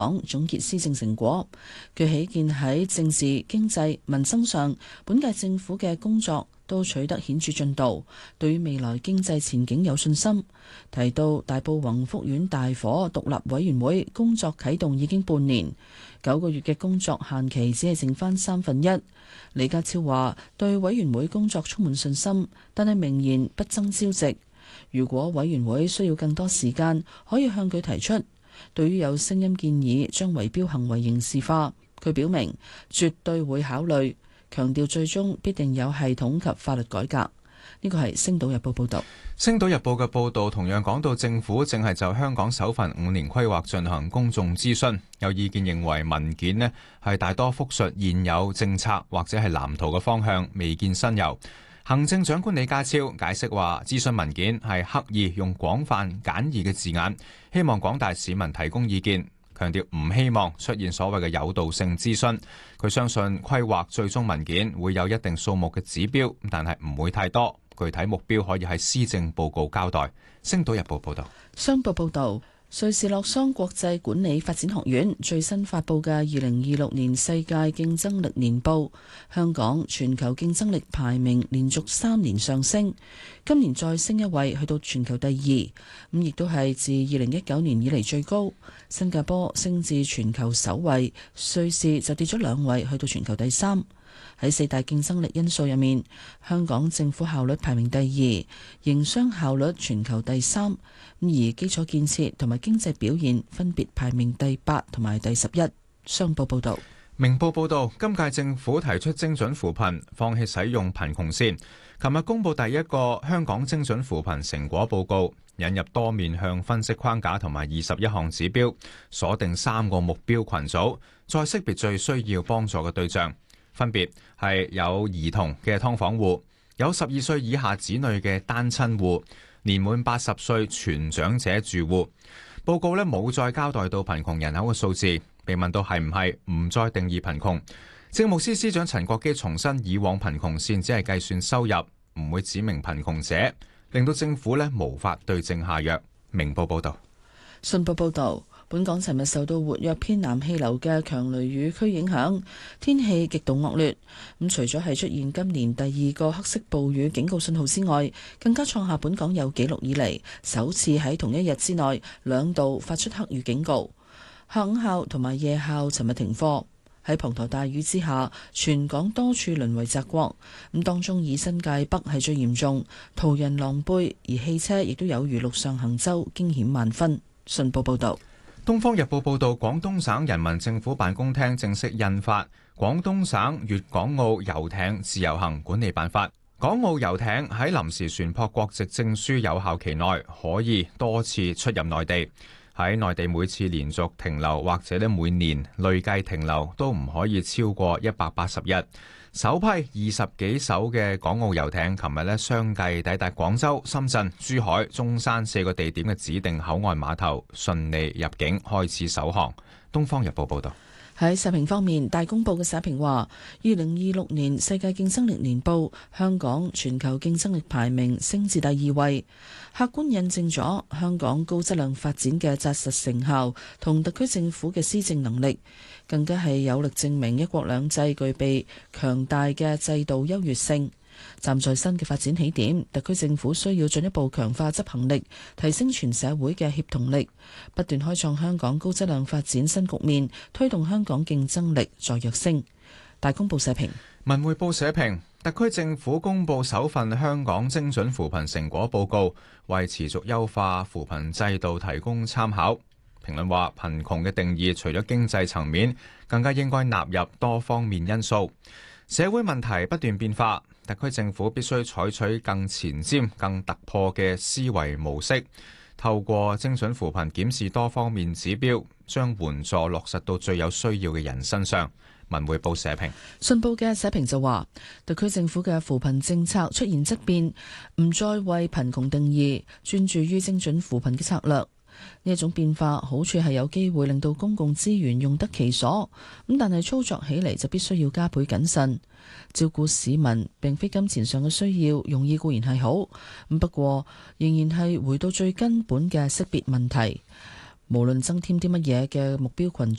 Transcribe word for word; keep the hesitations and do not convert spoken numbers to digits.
總結施政成果。佢喜見喺政治、經濟、民生上，本屆政府嘅工作都取得顯著進度，對於未來經濟前景有信心。提到大埔宏福苑大火獨立委員會工作啟動已經半年，九個月嘅工作限期只係剩翻三分一。李家超話對委員會工作充滿信心，但係明言不爭朝夕。如果委員會需要更多時間，可以向佢提出。對於有聲音建議將圍標行為刑事化，佢表明絕對會考慮，強調最終必定有系統及法律改革。呢個係《星島日報》報導。《 星島日報》嘅報導同樣講到，政府正係就香港首份五年規劃進行公眾諮詢，有意見認為文件呢係大多複述現有政策或者係藍圖嘅方向，未見新猷。行政長官李家超解釋話，諮詢文件係刻意用廣泛簡易嘅字眼，希望廣大市民提供意見，強調唔希望出現所謂嘅誘導性諮詢。佢相信規劃最終文件會有一定數目嘅指標，但係唔會太多。具體目標可以喺施政報告交代。星島日報報道。 商報報導，瑞士洛桑國際管理發展學院最新發布嘅二零二六年世界競爭力年報，香港全球競爭力排名連續三年上升，今年再升一位去到全球第二，咁亦都係自二零一九年以嚟最高。新加坡升至全球首位，瑞士就跌咗兩位去到全球第三。喺四大競爭力因素入面，香港政府效率排名第二，營商效率全球第三，而基礎建設同埋經濟表現分別排名第八同埋第十一。商報報導。 明報報導，今屆政府提出精準扶貧，放棄使用貧窮線。琴日公布第一個香港精準扶貧成果報告，引入多面向分析框架同埋二十一項指標，鎖定三個目標群組，再識別最需要幫助嘅對象。分別係有兒童嘅劏房戶，有十二歲以下子女嘅單親戶，年滿八十歲全長者住戶。報告呢冇再交代到貧窮人口嘅數字，被問到係唔係唔再定義貧窮，政務司司長陳國基重申以往貧窮線只係計算收入，唔會指明貧窮者，令到政府呢無法對症下藥。明報報道。 信報報導，本港尋日受到活躍偏南氣流嘅強雷雨區影響，天氣極度惡劣。咁除咗係出現今年第二個黑色暴雨警告信號之外，更加創下本港有紀錄以嚟首次喺同一日之內兩度發出黑雨警告。下午校同埋夜校尋日停課。喺滂沱大雨之下，全港多處淪為澤國。咁當中以新界北係最嚴重，途人狼狽，而汽車亦都有如陸上行舟，驚險萬分。信報報導。 《東方日報》報導，廣東省人民政府辦公廳正式印發《廣東省粵港澳遊艇自由行管理辦法》。港澳遊艇喺臨時船舶國籍證書有效期內，可以多次出入內地。喺內地每次連續停留或者咧每年累計停留都唔可以超過一百八十日。首批二十幾艘嘅港澳遊艇，琴日咧相繼抵達廣州、深圳、珠海、中山四個地點嘅指定口岸碼頭，順利入境開始首航。《東方日報》報道。 喺社評方面，大公報嘅社評話：二零二六年世界競爭力年報，香港全球競爭力排名升至第二位，客觀印證咗香港高質量發展嘅紮實成效同特區政府嘅施政能力，更加係有力證明一國兩制具備強大嘅制度優越性。站在新嘅發展起點，特區政府需要進一步強化執行力，提升全社會嘅協同力，不斷開創香港高質量發展新局面，推動香港競爭力再躍升。大公報社評。 文匯報社評，特區政府公布首份香港精準扶貧成果報告，為持續優化扶貧制度提供參考。評論話，貧窮嘅定義除咗經濟層面，更加應該納入多方面因素。社會問題不斷變化，特區政府必須採取更前瞻、更突破嘅思維模式，透過精準扶貧檢視多方面指標，將援助落實到最有需要嘅人身上。文匯報社評。 信報嘅社評就話，特區政府嘅扶貧政策出現質變，唔再為貧窮定義，專注於精準扶貧嘅策略。呢一種變化好處係有機會令到公共資源用得其所，咁但係操作起嚟就必須要加倍謹慎。照顧市民並非金錢上嘅需要，容易固然係好，咁不過仍然係回到最根本嘅識別問題。 無論增添啲乜嘢嘅目標群